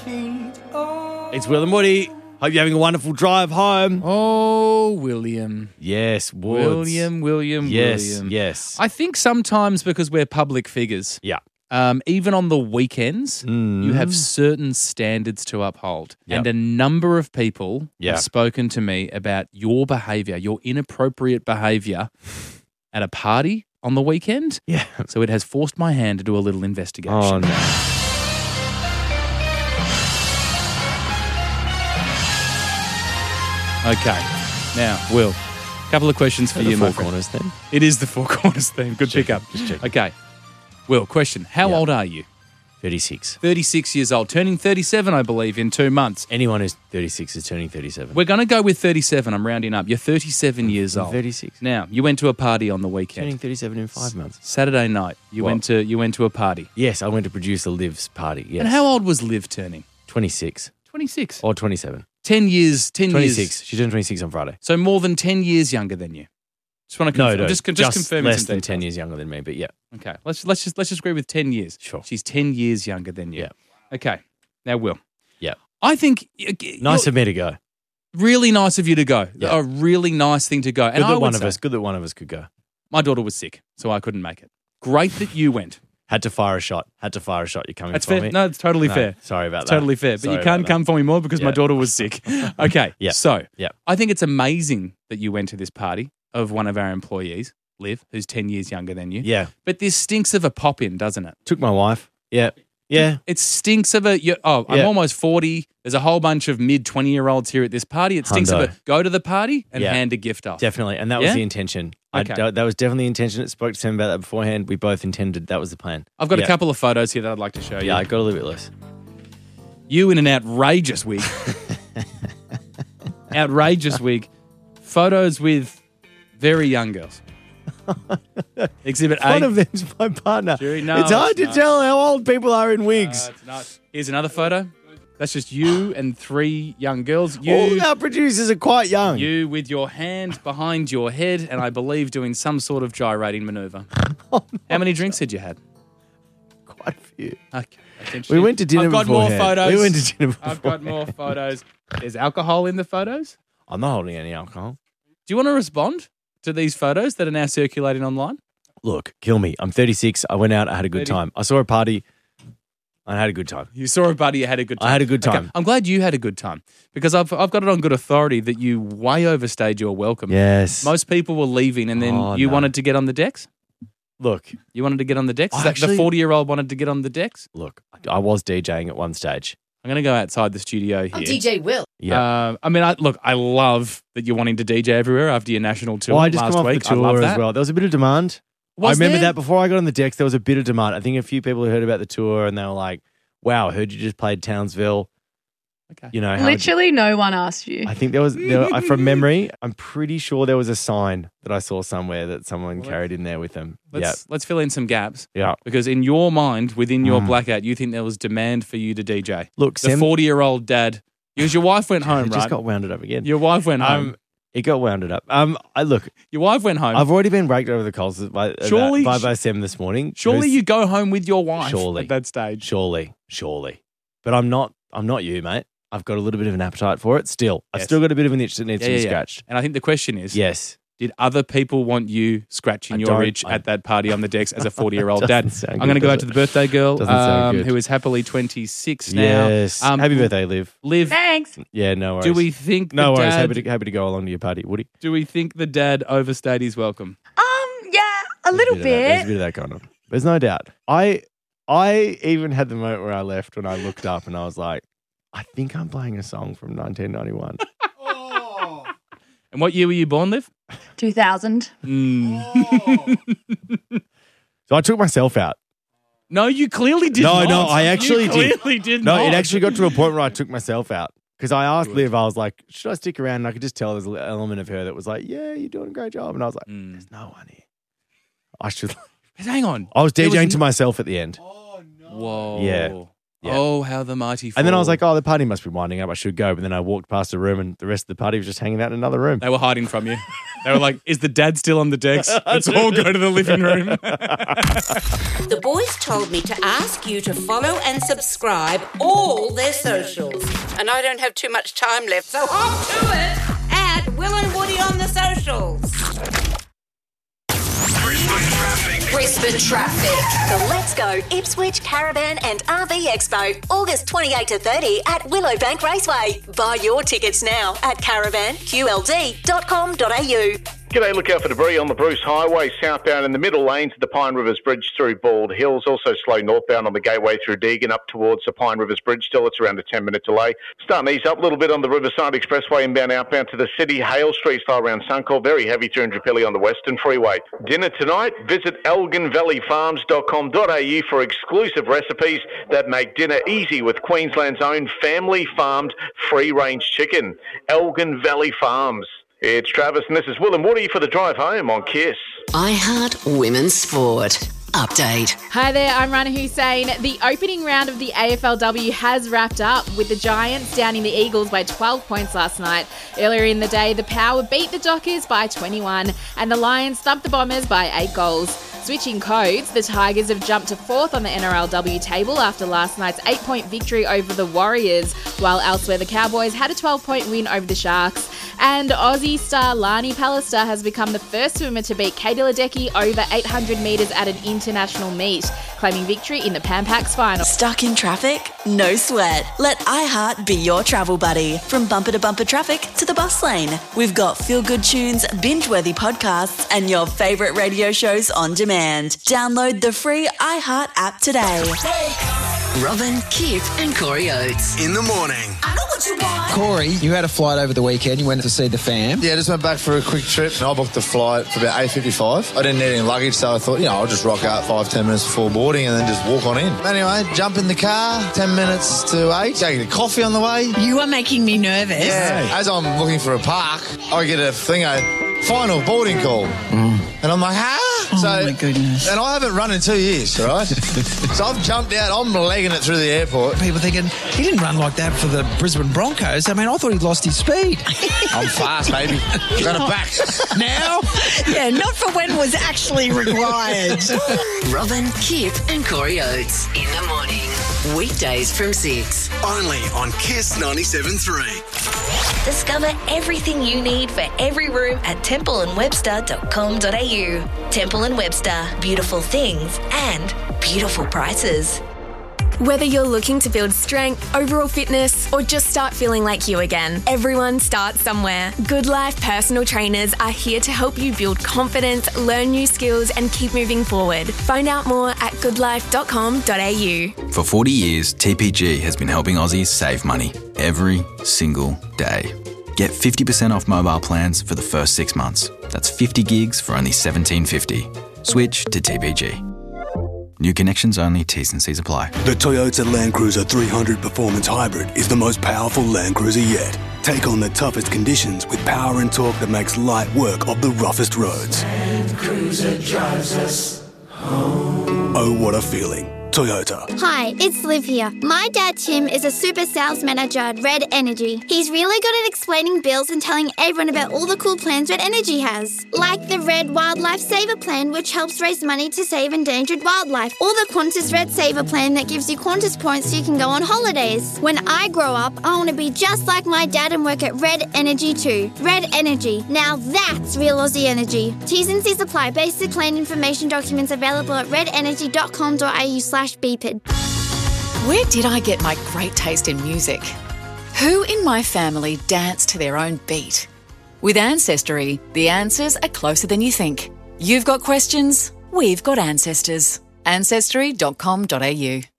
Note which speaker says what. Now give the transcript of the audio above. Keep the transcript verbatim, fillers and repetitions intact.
Speaker 1: It's Will and Woody. Hope you're having a wonderful drive home.
Speaker 2: Oh, William.
Speaker 1: Yes, Woods.
Speaker 2: William, William,
Speaker 1: yes,
Speaker 2: William.
Speaker 1: Yes,
Speaker 2: I think sometimes because we're public figures,
Speaker 1: Yeah.
Speaker 2: um, even on the weekends,
Speaker 1: Mm.
Speaker 2: you have certain standards to uphold.
Speaker 1: Yep.
Speaker 2: And a number of people
Speaker 1: Yeah.
Speaker 2: have spoken to me about your behaviour, your inappropriate behaviour at a party on the weekend.
Speaker 1: Yeah.
Speaker 2: So it has forced my hand to do a little investigation.
Speaker 1: Oh, no.
Speaker 2: Okay. Now, Will, a couple of questions for
Speaker 1: The
Speaker 2: you,
Speaker 1: Four
Speaker 2: my friend.
Speaker 1: Corners thing.
Speaker 2: It is the Four Corners theme. Good
Speaker 1: Check
Speaker 2: pickup.
Speaker 1: it, just check it.
Speaker 2: Okay. Will, question. How
Speaker 1: Yeah.
Speaker 2: old are you?
Speaker 1: thirty-six.
Speaker 2: thirty-six years old. Turning thirty-seven, I believe, in two months.
Speaker 1: Anyone who's thirty-six is turning thirty-seven.
Speaker 2: We're going to go with thirty-seven. I'm rounding up. You're thirty-seven years
Speaker 1: I'm
Speaker 2: old.
Speaker 1: thirty-six.
Speaker 2: Now, you went to a party on the weekend.
Speaker 1: Turning thirty-seven in five months.
Speaker 2: Saturday night, you
Speaker 1: What?
Speaker 2: went to you went to a party.
Speaker 1: Yes, I went to produce a Liv's party. Yes.
Speaker 2: And how old was Liv turning?
Speaker 1: twenty-six.
Speaker 2: twenty-six.
Speaker 1: Or twenty-seven.
Speaker 2: ten years. ten
Speaker 1: twenty-six.
Speaker 2: years.
Speaker 1: She turned twenty-six on Friday.
Speaker 2: So more than ten years younger than you. Just want to
Speaker 1: No,
Speaker 2: confirm.
Speaker 1: no.
Speaker 2: just, just,
Speaker 1: just
Speaker 2: confirming
Speaker 1: less
Speaker 2: some
Speaker 1: than
Speaker 2: details.
Speaker 1: ten years younger than me, but yeah.
Speaker 2: Okay, let's let's just let's just agree with ten years.
Speaker 1: Sure.
Speaker 2: She's ten years younger than you.
Speaker 1: Yeah.
Speaker 2: Okay. Now, Will.
Speaker 1: Yeah.
Speaker 2: I think uh,
Speaker 1: Nice
Speaker 2: you're-
Speaker 1: of me to go.
Speaker 2: really nice of you to go.
Speaker 1: Yeah.
Speaker 2: A really nice thing to go. And
Speaker 1: Good
Speaker 2: I
Speaker 1: that
Speaker 2: would
Speaker 1: one of
Speaker 2: say-
Speaker 1: us. Good that one of us could go.
Speaker 2: My daughter was sick, so I couldn't make it. Great that you went.
Speaker 1: Had to fire a shot. Had to fire a shot. You're coming
Speaker 2: That's
Speaker 1: for
Speaker 2: fair.
Speaker 1: me.
Speaker 2: No, it's totally
Speaker 1: No,
Speaker 2: fair.
Speaker 1: Sorry about
Speaker 2: It's
Speaker 1: that.
Speaker 2: totally fair. But
Speaker 1: Sorry
Speaker 2: you can't
Speaker 1: about
Speaker 2: come for me more because my
Speaker 1: Yeah.
Speaker 2: daughter was sick. Okay.
Speaker 1: Yeah.
Speaker 2: So
Speaker 1: Yeah.
Speaker 2: I think it's amazing that you went to this party of one of our employees, Liv, who's ten years younger than you.
Speaker 1: that. Yeah.
Speaker 2: But this stinks of a pop in, doesn't it?
Speaker 1: Took my wife. Yeah. Yeah.
Speaker 2: It stinks of a. You, oh, I'm
Speaker 1: Yeah.
Speaker 2: almost forty. There's a whole bunch of mid twenty year olds here at this party. It stinks
Speaker 1: Hundo.
Speaker 2: of a. Go to the party and
Speaker 1: Yeah.
Speaker 2: hand a gift off.
Speaker 1: Definitely. And that was
Speaker 2: Yeah?
Speaker 1: the intention. I,
Speaker 2: Okay.
Speaker 1: that was definitely the intention. I spoke to Sam about that beforehand. We both intended that was the plan.
Speaker 2: I've got
Speaker 1: Yeah.
Speaker 2: a couple of photos here that I'd like to show you.
Speaker 1: Yeah, I got a little bit less.
Speaker 2: You in an outrageous wig. outrageous wig. Photos with very young girls. Exhibit
Speaker 1: One
Speaker 2: A.
Speaker 1: of them's my partner.
Speaker 2: Jerry, no,
Speaker 1: it's hard
Speaker 2: it's
Speaker 1: to
Speaker 2: not.
Speaker 1: tell how old people are in wigs.
Speaker 2: Uh, it's not. Here's another photo. That's just you and three young girls.
Speaker 1: All
Speaker 2: You,
Speaker 1: of our producers are quite young.
Speaker 2: you with your hand behind your head, and I believe doing some sort of gyrating maneuver.
Speaker 1: Oh,
Speaker 2: How many drinks had you had?
Speaker 1: quite a few.
Speaker 2: Okay, that's interesting.
Speaker 1: We went to dinner
Speaker 2: I've got more
Speaker 1: beforehand.
Speaker 2: photos.
Speaker 1: We went to dinner
Speaker 2: I've got more photos. There's alcohol in the photos.
Speaker 1: I'm not holding any alcohol.
Speaker 2: Do you want to respond to these photos that are now circulating online?
Speaker 1: Look, kill me. I'm thirty-six. I went out. I had a good
Speaker 2: thirty.
Speaker 1: time. I saw a party. I had a good time.
Speaker 2: You saw a buddy, you had a good time.
Speaker 1: I had a good
Speaker 2: Okay,
Speaker 1: time.
Speaker 2: I'm glad you had a good time because I've I've got it on good authority that you way overstayed your welcome.
Speaker 1: Yes.
Speaker 2: Most people were leaving, and then
Speaker 1: Oh,
Speaker 2: you
Speaker 1: no.
Speaker 2: wanted to get on the decks.
Speaker 1: Look,
Speaker 2: You wanted to get on the decks.
Speaker 1: I
Speaker 2: Is that the
Speaker 1: actually-
Speaker 2: forty-year-old wanted to get on the decks.
Speaker 1: look. I was DJing at one stage.
Speaker 2: I'm going to go outside the studio here.
Speaker 3: I'm D J Will.
Speaker 1: Yeah.
Speaker 2: Uh, I mean, I, look, I love that you're wanting to D J everywhere after your national tour
Speaker 1: well, I just
Speaker 2: last
Speaker 1: come off
Speaker 2: week.
Speaker 1: the
Speaker 2: I love
Speaker 1: tour
Speaker 2: that.
Speaker 1: as well. There was a bit of demand. I
Speaker 2: Was
Speaker 1: remember
Speaker 2: there?
Speaker 1: that before I got on the decks, there was a bit of demand. I think a few people heard about the tour and they were like, "Wow, I heard you just played Townsville."
Speaker 2: Okay.
Speaker 1: You know, how
Speaker 4: Literally, no one asked you.
Speaker 1: I think there was, there, were- from memory, I'm pretty sure there was a sign that I saw somewhere that someone
Speaker 2: Well,
Speaker 1: carried in there with them.
Speaker 2: Let's let's fill in some gaps
Speaker 1: Yeah. Yeah.
Speaker 2: because in your mind, within your
Speaker 1: Mm.
Speaker 2: blackout, you think there was demand for you to D J.
Speaker 1: Look,
Speaker 2: The
Speaker 1: Sam,
Speaker 2: forty-year-old dad, because your wife went home,
Speaker 1: it just
Speaker 2: right?
Speaker 1: got wounded up again.
Speaker 2: Your wife went home.
Speaker 1: Um, it got wounded up. Um, I look,
Speaker 2: Your wife went home.
Speaker 1: I've already been raked over the coals by,
Speaker 2: Surely-
Speaker 1: by, by Sam this morning.
Speaker 2: Surely
Speaker 1: who's-
Speaker 2: you go home with your wife
Speaker 1: Surely.
Speaker 2: at that stage.
Speaker 1: Surely, surely. But I'm not. I'm not you, mate. I've got a little bit of an appetite for it. Still, I've
Speaker 2: Yes.
Speaker 1: still got a bit of an itch that needs
Speaker 2: Yeah,
Speaker 1: to be
Speaker 2: yeah, yeah.
Speaker 1: scratched.
Speaker 2: And I think the question is,
Speaker 1: Yes.
Speaker 2: did other people want you scratching
Speaker 1: I
Speaker 2: your
Speaker 1: don't-
Speaker 2: itch
Speaker 1: I-
Speaker 2: at that party on the decks as a forty-year-old
Speaker 1: Doesn't
Speaker 2: dad?
Speaker 1: sound
Speaker 2: I'm
Speaker 1: good,
Speaker 2: going to go
Speaker 1: does
Speaker 2: out to
Speaker 1: it?
Speaker 2: the birthday girl
Speaker 1: Doesn't sound
Speaker 2: um,
Speaker 1: good.
Speaker 2: who is happily twenty-six now.
Speaker 1: Yes.
Speaker 2: Um,
Speaker 1: Happy birthday, Liv.
Speaker 2: Liv,
Speaker 4: Thanks.
Speaker 1: Yeah, no worries.
Speaker 2: do we think
Speaker 1: No
Speaker 2: the
Speaker 1: worries.
Speaker 2: dad,
Speaker 1: Happy to, happy to go along to your party, Woody.
Speaker 2: do we think the dad overstayed his welcome?
Speaker 4: Um, yeah, a little
Speaker 1: There's bit. Of that, there's a
Speaker 4: bit.
Speaker 1: bit of that going on. There's no doubt. I, I even had the moment where I left when I looked up and I was like, I think I'm playing a song from nineteen ninety-one.
Speaker 2: And what year were you born, Liv?
Speaker 4: two thousand.
Speaker 2: Mm.
Speaker 1: So I took myself out.
Speaker 2: No, you clearly did
Speaker 1: No,
Speaker 2: not.
Speaker 1: no, I actually
Speaker 2: you
Speaker 1: did.
Speaker 2: clearly did.
Speaker 1: No,
Speaker 2: not.
Speaker 1: it actually got to a point where I took myself out. Because I asked
Speaker 2: Good.
Speaker 1: Liv, I was like, should I stick around? And I could just tell there's an element of her that was like, yeah, you're doing a great job. And I was like,
Speaker 2: Mm.
Speaker 1: there's no one here. I should.
Speaker 2: Hang on.
Speaker 1: I was
Speaker 2: There
Speaker 1: DJing
Speaker 2: was
Speaker 1: to
Speaker 2: n-
Speaker 1: myself at the end.
Speaker 2: Whoa.
Speaker 1: Yeah. Yeah.
Speaker 2: Oh, how the mighty fall.
Speaker 1: And then I was like, oh, the party must be winding up. I should go. But then I walked past a room and the rest of the party was just hanging out in another room.
Speaker 2: They were hiding from you. They were like, is the dad still on the decks? Let's all go to the living room.
Speaker 3: The boys told me to ask you to follow and subscribe all their socials. And I don't have too much time left, so hop to it at Will and Woody on the socials.
Speaker 5: Brisbane Traffic. The Let's Go Ipswich Caravan and R V Expo, August twenty-eighth to thirty at Willowbank Raceway. Buy your tickets now at caravan q l d dot com dot a u.
Speaker 6: G'day, look out for debris on the Bruce Highway, southbound in the middle lanes of the Pine Rivers Bridge through Bald Hills. Also slow northbound on the Gateway through Deagon up towards the Pine Rivers Bridge. Still, it's around a ten-minute delay. Starting to ease up a little bit on the Riverside Expressway inbound outbound to the city. Hale Street style around Suncorp. Very heavy through Indooroopilly on the Western Freeway. Dinner tonight, visit elgin valley farms dot com dot a u for exclusive recipes that make dinner easy with Queensland's own family-farmed free-range chicken. Elgin Valley Farms. It's Travis and this is Will and Woody for the drive home on Kiss.
Speaker 5: iHeart Women's Sport. Update.
Speaker 7: Hi there, I'm Rana Hussein. The opening round of the A F L W has wrapped up with the Giants downing the Eagles by twelve points last night. Earlier in the day, the Power beat the Dockers by twenty-one and the Lions thumped the Bombers by eight goals. Switching codes, the Tigers have jumped to fourth on the N R L W table after last night's eight-point victory over the Warriors, while elsewhere the Cowboys had a twelve-point win over the Sharks. And Aussie star Lani Pallister has become the first swimmer to beat Katie Ledecky over eight hundred metres at an international meet, claiming victory in the Pan Pacs final.
Speaker 8: Stuck in traffic? No sweat. Let iHeart be your travel buddy. From bumper to bumper traffic to the bus lane. We've got feel-good tunes, binge-worthy podcasts, and your favourite radio shows on demand. Download the free iHeart app today.
Speaker 5: Robin, Kip and Corey Oates.
Speaker 9: In the morning.
Speaker 5: I know what you want.
Speaker 10: Corey, you had a flight over the weekend. You went to see the fam.
Speaker 11: Yeah, just went back for a quick trip. And I booked the flight for about eight fifty-five. I didn't need any luggage, so I thought, you know, I'll just rock out five, ten minutes before boarding and then just walk on in. Anyway, jump in the car, ten minutes to eight. Go get a coffee on the way.
Speaker 8: You are making me nervous.
Speaker 11: Yeah. As I'm looking for a park, I get a thing, a final boarding call. Mm. And I'm like, ah!
Speaker 8: Oh,
Speaker 11: so,
Speaker 8: my goodness.
Speaker 11: And I haven't run in two years, right? So I've jumped out, I'm legging it through the airport.
Speaker 10: People thinking, he didn't run like that for the Brisbane Broncos. I mean, I thought he'd lost his speed.
Speaker 11: I'm fast, baby. Got it back.
Speaker 10: Now?
Speaker 8: Yeah, not for when was actually required.
Speaker 5: Robin, Kip and Corey Oates. In the morning. Weekdays from six.
Speaker 9: Only on Kiss ninety-seven point three.
Speaker 12: Discover everything you need for every room at temple and webster dot com dot a u. Temple and Webster. Beautiful things and beautiful prices.
Speaker 13: Whether you're looking to build strength, overall fitness, or just start feeling like you again, everyone starts somewhere. Good Life personal trainers are here to help you build confidence, learn new skills, and keep moving forward. Find out more at good life dot com dot a u.
Speaker 14: For forty years, T P G has been helping Aussies save money every single day. Get fifty percent off mobile plans for the first six months. That's fifty gigs for only seventeen fifty. Switch to T P G. New connections only, T's and C's apply.
Speaker 9: The Toyota Land Cruiser three hundred Performance Hybrid is the most powerful Land Cruiser yet. Take on the toughest conditions with power and torque that makes light work of the roughest roads.
Speaker 15: Land Cruiser drives us home.
Speaker 9: Oh, what a feeling. Toyota.
Speaker 16: Hi, it's Liv here. My dad Tim is a super sales manager at Red Energy. He's really good at explaining bills and telling everyone about all the cool plans Red Energy has. Like the Red Wildlife Saver Plan, which helps raise money to save endangered wildlife. Or the Qantas Red Saver Plan that gives you Qantas points so you can go on holidays. When I grow up, I want to be just like my dad and work at Red Energy too. Red Energy. Now that's real Aussie energy. T's and C's apply. Basic plan information documents available at red energy dot com dot a u slash B P I D.
Speaker 17: Where did I get my great taste in music? Who in my family danced to their own beat? With Ancestry, the answers are closer than you think. You've got questions, we've got ancestors. ancestry dot com dot a u.